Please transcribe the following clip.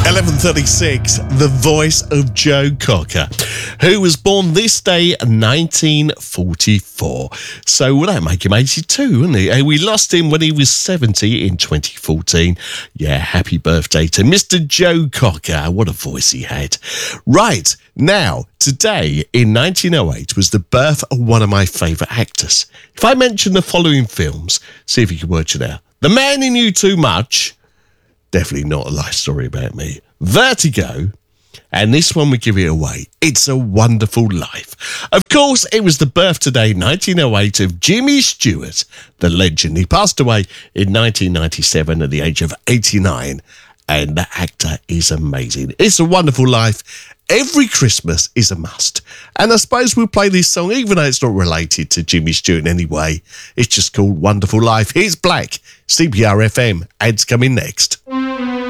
11:36, the voice of Joe Cocker, who was born this day, 1944. So will that make him 82, wouldn't he? We lost him when he was 70 in 2014. Yeah, happy birthday to Mr. Joe Cocker. What a voice he had. Right, now, today in 1908 was the birth of one of my favourite actors. If I mention the following films, see if you can work it out. The Man Who Knew Too Much, definitely not a life story about me. Vertigo, and this one we give it away. It's a Wonderful Life. Of course, it was the birthday, 1908, of Jimmy Stewart, the legend. He passed away in 1997 at the age of 89, and the actor is amazing. It's a Wonderful Life. Every Christmas is a must. And I suppose we'll play this song, even though it's not related to Jimmy Stewart in any way. It's just called Wonderful Life. Here's Black, CPR FM. Ads coming next.